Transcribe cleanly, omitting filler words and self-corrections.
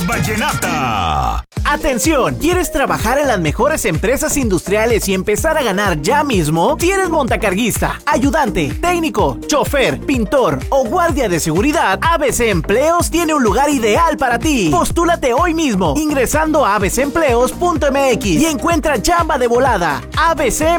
Vallenata. ¡Atención! ¿Quieres trabajar en las mejores empresas industriales y empezar a ganar ya mismo? Si eres montacarguista, ayudante, técnico, chofer, pintor o guardia de seguridad, ABC Empleos tiene un lugar ideal para ti. Postúlate hoy mismo ingresando a abcempleos.mx y encuentra chamba de volada. ABC